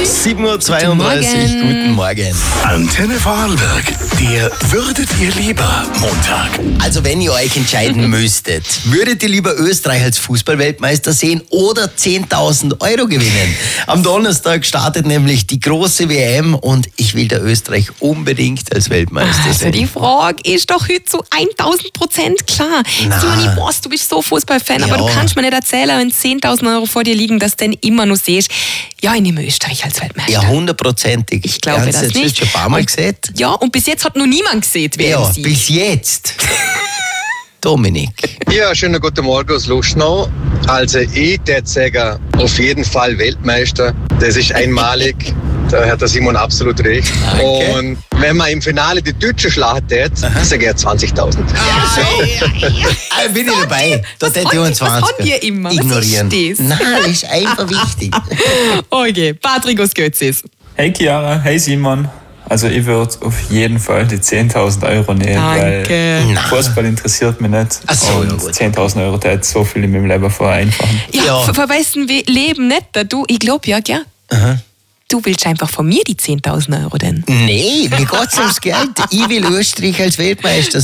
7.32 Uhr, guten Morgen. Antenne Vorarlberg, der Würdet ihr lieber Montag. Also wenn ihr euch entscheiden müsstet, würdet ihr lieber Österreich als Fußballweltmeister sehen oder 10.000 Euro gewinnen? Am Donnerstag startet nämlich die große WM und ich will der Österreich unbedingt als Weltmeister Also sehen. die Frage ist doch heute zu 1000% klar. Na. Simon, ich weiß, du bist so Fußballfan, aber Ja. du kannst mir nicht erzählen, wenn 10.000 Euro vor dir liegen, dass du dann immer noch siehst, ja, ich nehme Österreich als Weltmeister. Ja, 100%. Ich glaube Hast das du jetzt nicht. schon ein paar Mal gesehen? Ja, und bis jetzt hat noch niemand gesehen, wer Ja, sie. bis jetzt. Dominik. Ja, schönen guten Morgen aus Lustenau. Also ich würde sagen, auf jeden Fall Weltmeister. Das ist einmalig. Da hat der Simon absolut recht. Danke. Und wenn man im Finale die Deutsche schlagen tät, sage ich 20.000. Bin ich dabei. Da hätte ich was habt ihr immer? Was ignorieren. ist das? Nein, ist einfach wichtig. Okay, Patrick aus Götzis. Hey Chiara, hey Simon. Also ich würde auf jeden Fall die 10.000 Euro nehmen, Danke. weil Fußball interessiert mich nicht. Ach so, und ja gut. 10.000 Euro hätte so viel in meinem Leben vereinfachen. Ja, Ja. für wessen Leben nicht? Du, ich glaube ja, gell? Du willst einfach von mir die 10.000 Euro denn? Nee, mir geht's ums Geld. Ich will Österreich als Weltmeister